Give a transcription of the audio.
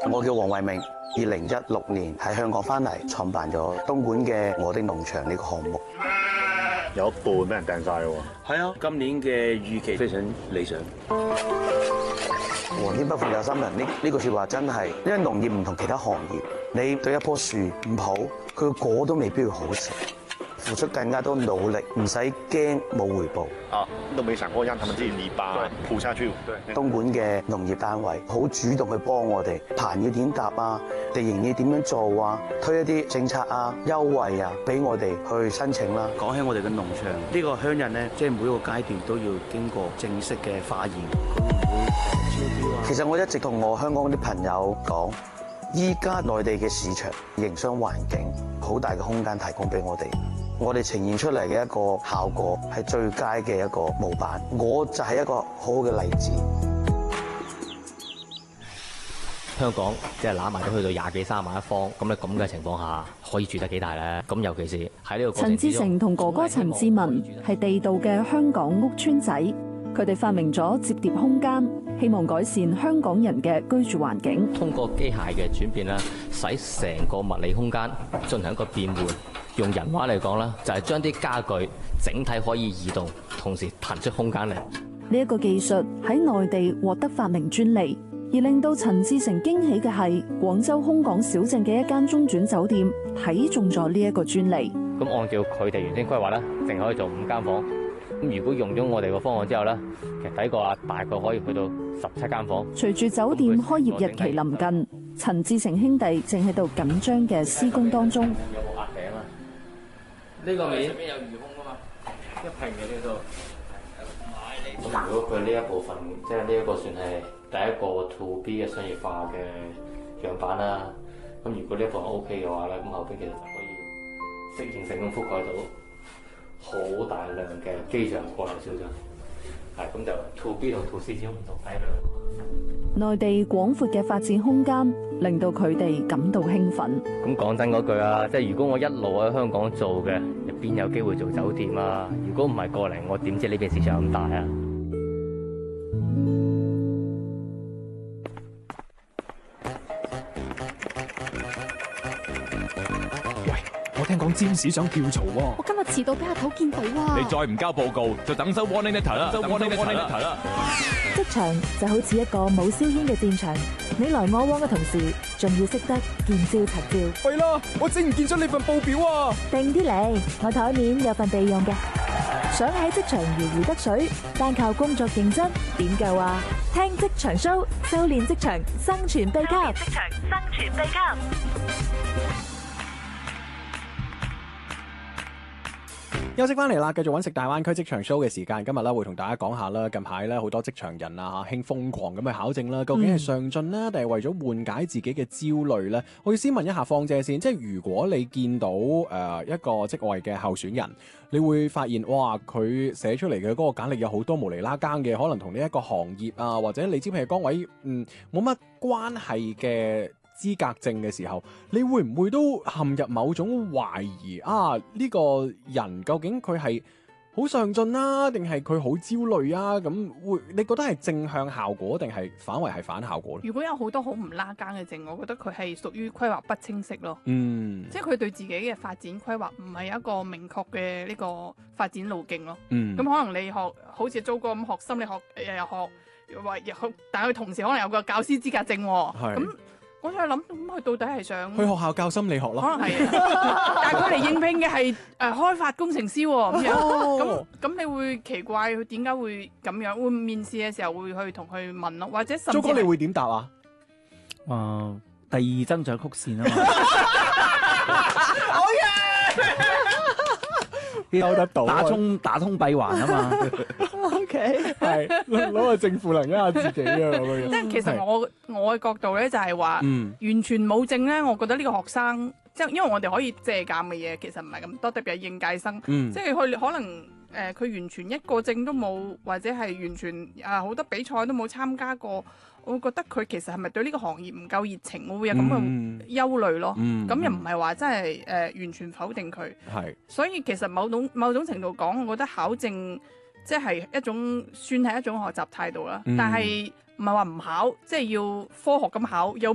我叫黃慧明，2016年喺香港翻嚟，創辦咗東莞嘅我的農場呢個項目。 有一半俾人掟晒喎。 係啊，今年嘅預期非常理想。 皇天不負有心人，呢句説話真係，因為農業唔同其他行業，你對一棵樹唔好，佢個果都未必會好食。付出更加多努力，唔使驚冇回報。 都未想過讓他們自己泥巴鋪下去。 東莞嘅農業單位好主動去幫我哋，棚要點搭啊，地形要點樣做啊，推一啲政策啊、優惠啊，俾我哋去申請啦。 講起我哋嘅農場，呢個鄉人咧，即係每一個階段都要經過正式嘅化驗，佢唔會超標啊。 其實我一直同我香港啲朋友講，依家內地嘅市場營商環境好大嘅空間提供俾我哋。我哋呈現出嚟嘅一個效果係最佳嘅一個模板，我就係一個好好嘅例子。 香港即係攬埋都去到20幾30萬一方，咁咧咁嘅情況下，可以住得幾大咧？咁尤其是喺呢個過程之中， 陳志成同哥哥陳志文係地道嘅香港屋邨仔，佢哋發明咗摺疊空間，希望改善香港人嘅居住環境。 通過機械嘅轉變啦，使成個物理空間進行一個變換。用人話嚟講啦，就係將啲家具整體可以移動，同時騰出空間嚟。 呢一個技術喺內地獲得發明專利，而令到陳志成驚喜嘅係，廣州空港小鎮嘅一間中轉酒店睇中咗呢一個專利。 咁按照佢哋原先規劃咧，淨可以做5間房。咁如果用咗我哋個方案之後咧，其實第一個啊，大概可以去到17間房。 隨住酒店開業日期臨近，陳志成兄弟正喺度緊張嘅施工當中。 有冇壓頂啊？呢個面上面有魚空啊嘛，一平嘅呢度。咁如果佢呢一部分，即係呢一個算係第一個 to B 嘅商業化嘅樣板啦。咁如果呢一部分 OK 嘅話咧，咁後邊其實就可以適應性咁覆蓋到好大量嘅機場過嚟小鎮。係咁就 to B 同 to C 之間唔同體量。 內地廣闊嘅發展空間令到佢哋感到興奮。 咁講真嗰句啊，即係如果我一路喺香港做嘅，邊有機會做酒店啊？如果唔係過嚟，我點知呢邊市場咁大啊？ 我聽講占士想跳槽喎。 我今日遲到俾阿頭見到啊！ 你再唔交報告，就等收 warning letter 啦。 職場就好似一個冇硝煙嘅戰場，你來我往嘅同時，仲要識得見招拆招。 係啦，我整唔見咗你份報表啊！ 定啲嚟，我台面有份備用嘅。想喺職場如魚得水，單靠工作認真點夠啊？聽職場 show， 修煉職場生存秘笈。職場生存秘笈。 休息翻嚟啦，繼續揾食大灣區職場 show 嘅時間。今日咧會同大家講下啦，近排咧好多職場人啊興瘋狂咁去考證啦，究竟係上進啦，定係為咗緩解自己嘅焦慮呢？我要先問一下芳姐先，即係如果你見到一個職位嘅候選人，你會發現哇，佢寫出嚟嘅嗰個簡歷有好多無厘啦更嘅，可能同呢一個行業啊或者你招聘嘅崗位冇乜關係嘅資格證嘅時候，你會唔會都陷入某種懷疑啊？呢個人究竟佢係好上進啦，定係佢好焦慮啊？咁會你覺得係正向效果定係反為係反效果咧？ 如果有好多好唔拉更嘅證，我覺得佢係屬於規劃不清晰咯。即係佢對自己嘅發展規劃唔係一個明確嘅呢個發展路徑咯。咁可能你學好似租哥咁學心理學，又學，但係佢同時可能有個教師資格證喎。咁我再諗，咁佢到底係想去學校教心理學咯？ 可能係，但係佢嚟應聘嘅係開發工程師喎，咁樣咁你會奇怪佢點解會咁樣？會面試嘅時候會去同佢問咯，或者甚至租哥你會點答啊？ 第二增長曲線啊嘛， 好嘢！ 收得到打通閉環啊嘛。 OK， 係攞個正負能一下自己啊咁樣。 即係其實我嘅角度咧就係話，完全冇證咧，我覺得呢個學生即係因為我哋可以借鑑嘅嘢其實唔係咁多，特別係應屆生，即係佢可能佢完全一個證都冇，或者係完全好多比賽都冇參加過。我會覺得佢其實係咪對呢個行業唔夠熱情，我會有咁嘅憂慮咯。咁又唔係話真係完全否定佢。所以其實某種程度講，我覺得考證即係算係一種學習態度啦。但係唔係話唔考，即係要科學咁考，有